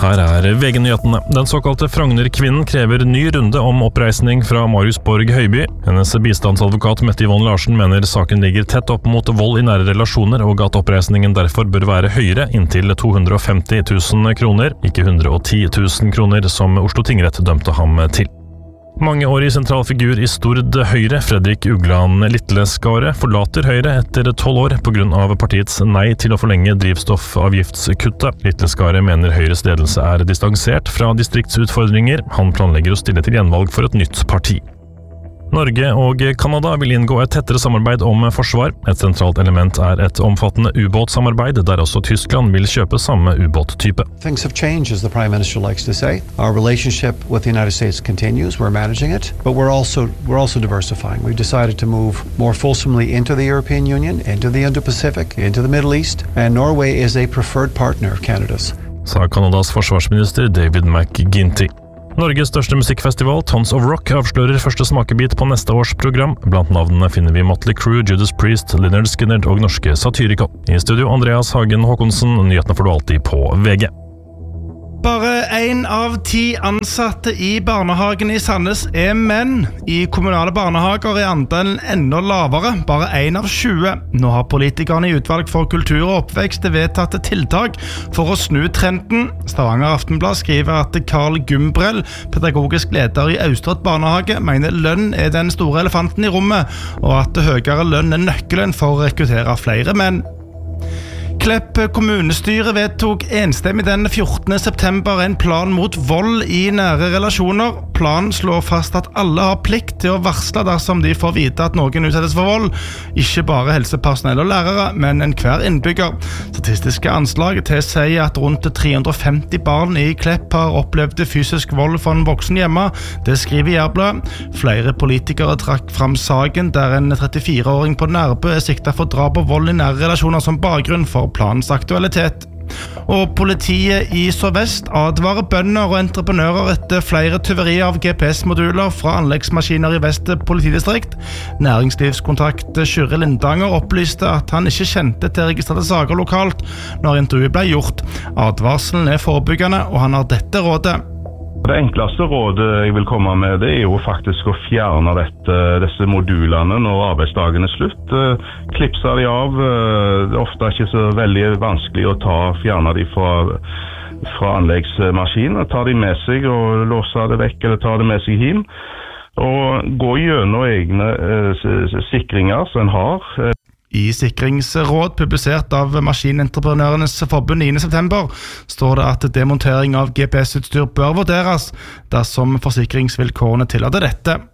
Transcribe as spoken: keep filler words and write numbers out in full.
Her er V G-nyhetene. Den såkalte Frogner-kvinnen krever ny runde om oppreisning fra Marius Borg Høiby. Hennes bistandsadvokat Mette Yvonne Larsen mener saken ligger tett opp mot vold i nære relasjoner, og at oppreisningen derfor bør være høyere, inntil to hundre og femti tusen kroner, ikke hundre og ti tusen kroner, som Oslo tingrett dømte ham til. Mangeårig sentral figur i Stord Høyre, Fredrik Ugland Litleskare, forlater Høyre etter tolv år på grunn av partiets nei til å forlenge drivstoffavgiftskuttet. Litleskare mener Høyres ledelse er distansert fra distriktsutfordringer. Han planlegger å stille til gjenvalg for et nytt parti. Norge og Kanada vil inngå et tettere samarbeid om forsvar. Et sentralt element er et omfattende ubåtsamarbeid, der også Tyskland vil kjøpe samme ubåttype. Things have changed, as the Prime Minister likes to say. Our relationship with the United States continues. We're managing it, but we're also we're also diversifying. We've decided to move more fulsomely into the European Union, into the Indo-Pacific, into the Middle East, and Norway is a preferred partner of Canada's. Sa Kanadas forsvarsminister David McGuinty. Norges største musikkfestival, Tons of Rock, avslører første smakebit på neste års program. Blant navnene finner vi Motley Crue, Judas Priest, Lynyrd Skynyrd og norske Satyricon. I studio Andreas Hagen Håkonsen, nyhetene får du alltid på V G. Bare en av ti ansatte i barnehagen i Sandnes er menn. I kommunale barnehager er andelen enda lavere, bare en av tjue. Nå har politikerne i utvalg for kultur og oppvekst vedtatt tiltak for å snu trenden. Stavanger Aftenblad skriver at Carl Gumbrell, pedagogisk leder i Austrått barnehage, mener lønn er den store elefanten i rommet, og at høyere lønn er nøkkelen for å rekruttere flere menn. Klepp kommunestyre vedtok enstemmig den fjortende september en plan mot vold i nære relasjoner. Planen slår fast at alle har plikt til å varsle dersom de får vite at noen utsettes for vold. Ikke bare helsepersonell og lærere, men enhver innbygger. Statistiske anslag tilsier at rundt tre hundre og femti barn i Klepp har opplevd fysisk vold fra en voksen hjemme. Det skriver Jærbladet. Flere politikere trakk fram saken der en trettifire-åring på Nærbø er siktet for drap og vold i nære relasjoner som bakgrunn for planens aktualitet. Og politiet i Sør-Vest advarer bønder og entreprenører etter flere tyverier av G P S-moduler fra anleggsmaskiner i Vest politidistrikt. Næringslivskontakt Kyrre Lindanger opplyste at han ikke kjente til registrerte saker lokalt når intervjuet ble gjort. Advarselen er forebyggende, og han har dette rådet. Det enkleste rådet jeg vil komme med, det er jo faktisk å fjerne dette, disse modulene når arbeidsdagen er slutt. Klipse de av. Det er ofte ikke så veldig vanskelig å ta, fjerne de fra, fra anleggsmaskinen. Ta de med seg og låse det vekk, eller ta det med seg hjem. Og gå gjennom egne eh, sikringer som en har. I sikringsråd publisert av Maskinentreprenørenes forbund niende september står det at demontering av G P S-utstyr bør vurderes dersom forsikringsvilkårene tillater dette.